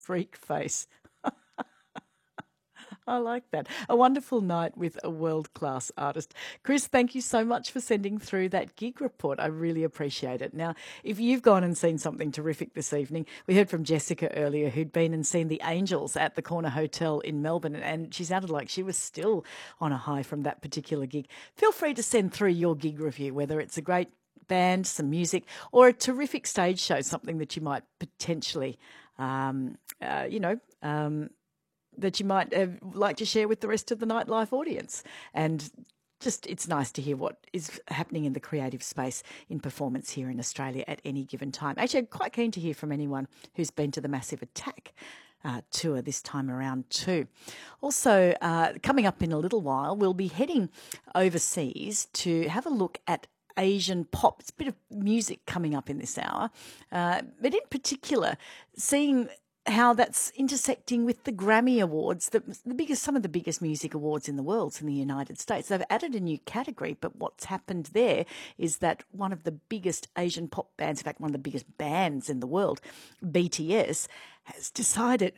Freak face. I like that. A wonderful night with a world-class artist. Chris, thank you so much for sending through that gig report. I really appreciate it. Now, if you've gone and seen something terrific this evening, we heard from Jessica earlier who'd been and seen the Angels at the Corner Hotel in Melbourne, and she sounded like she was still on a high from that particular gig. Feel free to send through your gig review, whether it's a great band, some music, or a terrific stage show, something that you might potentially, that you might like to share with the rest of the nightlife audience. And just it's nice to hear what is happening in the creative space in performance here in Australia at any given time. Actually, I'm quite keen to hear from anyone who's been to the Massive Attack tour this time around too. Also, coming up in a little while, we'll be heading overseas to have a look at Asian pop. It's a bit of music coming up in this hour, but in particular, seeing how that's intersecting with the Grammy Awards, some of the biggest music awards in the world in the United States. They've added a new category, but what's happened there is that one of the biggest Asian pop bands, in fact, one of the biggest bands in the world, BTS, has decided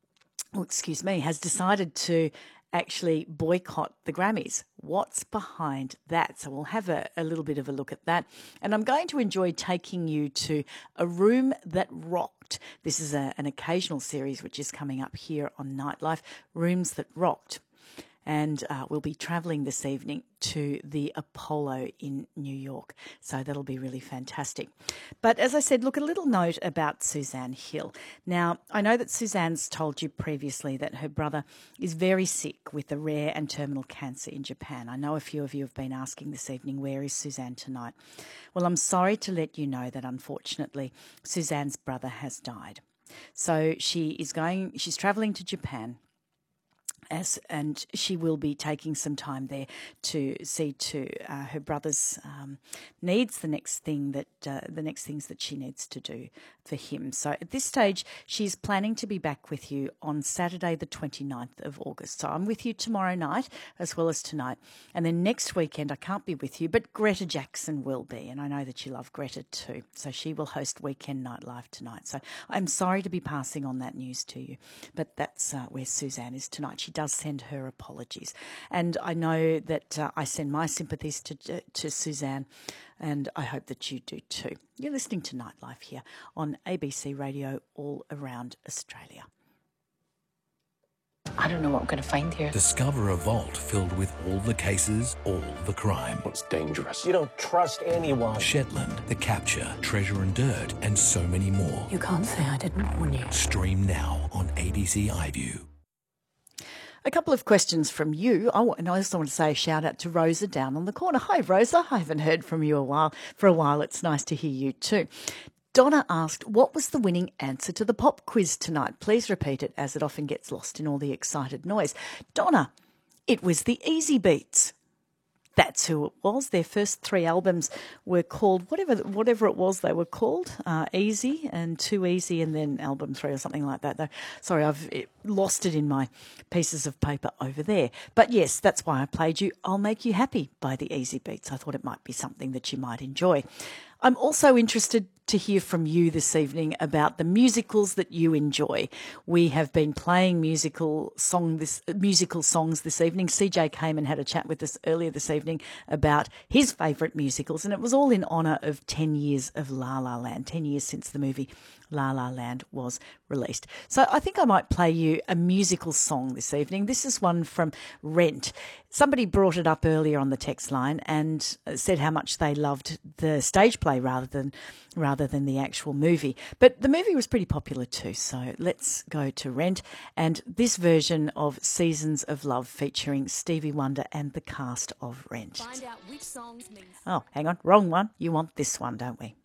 to actually boycott the Grammys. What's behind that? So we'll have a little bit of a look at that. And I'm going to enjoy taking you to A Room That Rocked. This is an occasional series which is coming up here on Nightlife, Rooms That Rocked. And we'll be travelling this evening to the Apollo in New York. So that'll be really fantastic. But as I said, look, a little note about Suzanne Hill. Now, I know that Suzanne's told you previously that her brother is very sick with a rare and terminal cancer in Japan. I know a few of you have been asking this evening, where is Suzanne tonight? Well, I'm sorry to let you know that unfortunately Suzanne's brother has died. So she's travelling to Japan. And she will be taking some time there to see to her brother's needs, the next things that she needs to do for him. So at this stage, she's planning to be back with you on Saturday, the 29th of August. So I'm with you tomorrow night as well as tonight. And then next weekend, I can't be with you, but Greta Jackson will be. And I know that you love Greta too. So she will host Weekend Nightlife tonight. So I'm sorry to be passing on that news to you, but that's where Suzanne is tonight. She does send her apologies. And I know that I send my sympathies to Suzanne, and I hope that you do too. You're listening to Nightlife here on ABC Radio all around Australia. I don't know what I'm going to find here. Discover a vault filled with all the cases, all the crime. It's dangerous. You don't trust anyone. Shetland, The Capture, Treasure and Dirt, and so many more. You can't say I didn't warn you. Stream now on ABC iView. A couple of questions from you. And I also want to say a shout out to Rosa down on the corner. Hi, Rosa. I haven't heard from you for a while. It's nice to hear you too. Donna asked, what was the winning answer to the pop quiz tonight? Please repeat it, as it often gets lost in all the excited noise. Donna, it was the Easy Beats. That's who it was. Their first three albums were called, whatever it was they were called, Easy and Too Easy, and then album 3 or something like that. Sorry, I've lost it in my pieces of paper over there. But yes, that's why I played you I'll Make You Happy by the Easy Beats. I thought it might be something that you might enjoy. I'm also interested to hear from you this evening about the musicals that you enjoy. We have been playing musical songs this evening. CJ came and had a chat with us earlier this evening about his favourite musicals, and it was all in honour of 10 years of La La Land, 10 years since the movie La La Land was released. So I think I might play you a musical song this evening. This is one from Rent. Somebody brought it up earlier on the text line and said how much they loved the stage play rather than the actual movie. But the movie was pretty popular too, so let's go to Rent and this version of Seasons of Love featuring Stevie Wonder and the cast of Rent. Find out which songs mean. Oh, hang on, wrong one. You want this one, don't we?